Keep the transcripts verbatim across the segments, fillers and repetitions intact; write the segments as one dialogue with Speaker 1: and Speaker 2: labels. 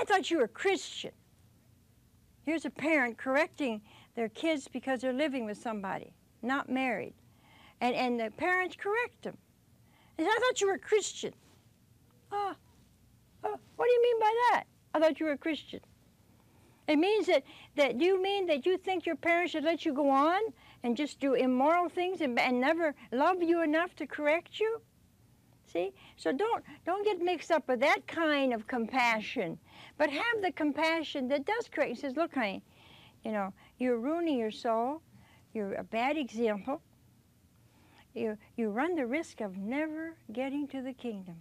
Speaker 1: I thought you were Christian. Here's a parent correcting their kids because they're living with somebody, not married. And, and the parents correct them. And I thought you were Christian. Oh, oh, what do you mean by that? I thought you were a Christian. It means that, that you mean that you think your parents should let you go on and just do immoral things and, and never love you enough to correct you? See? So don't, don't get mixed up with that kind of compassion, but have the compassion that does correct. He says, look, honey, you know, you're ruining your soul. You're a bad example. You, you run the risk of never getting to the kingdom.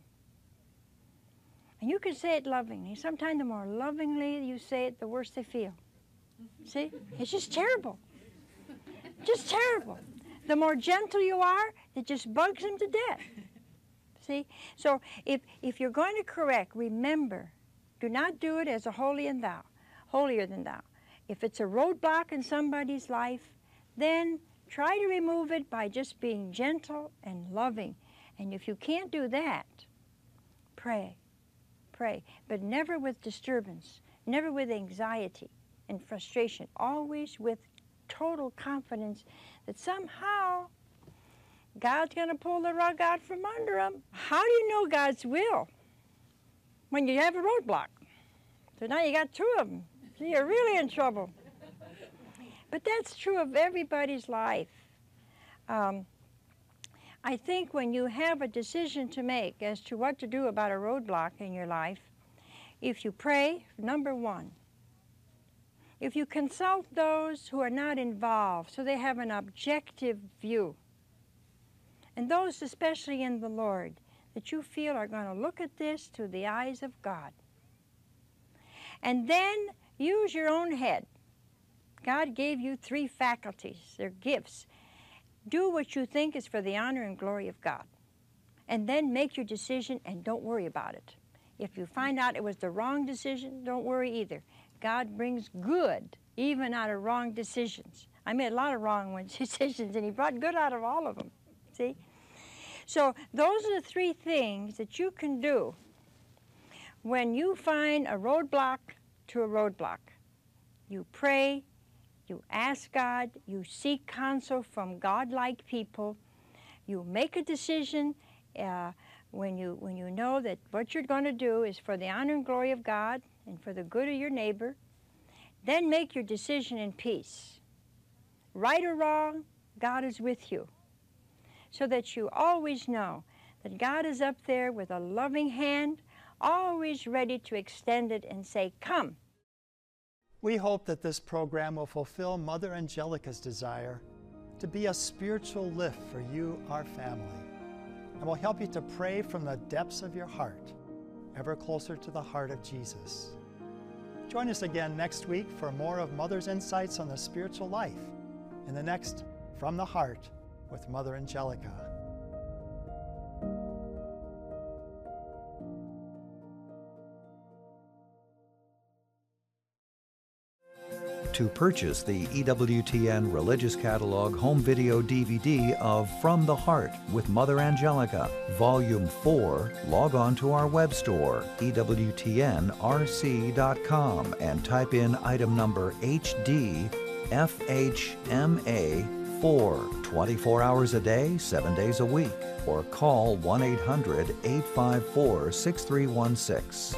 Speaker 1: And you can say it lovingly. Sometimes the more lovingly you say it, the worse they feel. See? It's just terrible. Just terrible. The more gentle you are, it just bugs them to death. See? So if, if you're going to correct, remember, do not do it as a holier than thou, holier than thou. If it's a roadblock in somebody's life, then try to remove it by just being gentle and loving. And if you can't do that, pray. Pray, but never with disturbance, never with anxiety and frustration, always with total confidence that somehow God's going to pull the rug out from under them. How do you know God's will? When you have a roadblock. So now you got two of them. So you're really in trouble. But that's true of everybody's life. Um, I think when you have a decision to make as to what to do about a roadblock in your life, if you pray, number one, if you consult those who are not involved so they have an objective view, and those especially in the Lord that you feel are going to look at this through the eyes of God, and then use your own head. God gave you three faculties, they're gifts. Do what you think is for the honor and glory of God. And then make your decision and don't worry about it. If you find out it was the wrong decision, don't worry either. God brings good even out of wrong decisions. I made a lot of wrong decisions and he brought good out of all of them, see? So those are the three things that you can do when you find a roadblock to a roadblock. You pray, you ask God, you seek counsel from God-like people, you make a decision uh, when, you, when you know that what you're going to do is for the honor and glory of God and for the good of your neighbor, then make your decision in peace. Right or wrong, God is with you, so that you always know that God is up there with a loving hand, always ready to extend it and say, come.
Speaker 2: We hope that this program will fulfill Mother Angelica's desire to be a spiritual lift for you, our family, and will help you to pray from the depths of your heart, ever closer to the heart of Jesus. Join us again next week for more of Mother's insights on the spiritual life in the next From the Heart with Mother Angelica.
Speaker 3: To purchase the E W T N Religious Catalog home video D V D of From the Heart with Mother Angelica, Volume four, log on to our web store, E W T N R C dot com, and type in item number H D F H M A four, twenty-four hours a day, seven days a week, or call one eight hundred, eight five four, six three one six.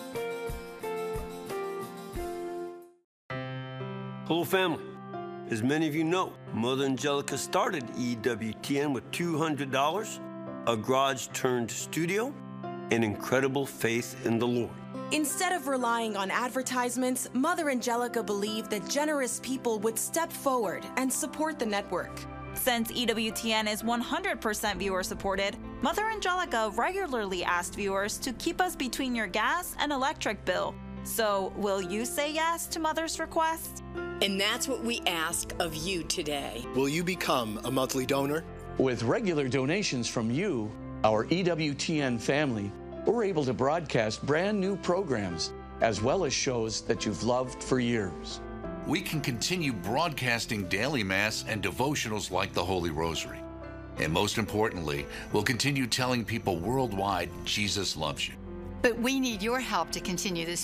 Speaker 4: Hello family. As many of you know, Mother Angelica started E W T N with two hundred dollars, a garage-turned studio, and incredible faith in the Lord.
Speaker 5: Instead of relying on advertisements, Mother Angelica believed that generous people would step forward and support the network.
Speaker 6: Since E W T N is one hundred percent viewer-supported, Mother Angelica regularly asked viewers to keep us between your gas and electric bill. So, will you say yes to Mother's request?
Speaker 7: And that's what we ask of you today.
Speaker 8: Will you become a monthly donor?
Speaker 9: With regular donations from you, our E W T N family, we're able to broadcast brand new programs, as well as shows that you've loved for years.
Speaker 10: We can continue broadcasting daily Mass and devotionals like the Holy Rosary. And most importantly, we'll continue telling people worldwide Jesus loves you.
Speaker 11: But we need your help to continue this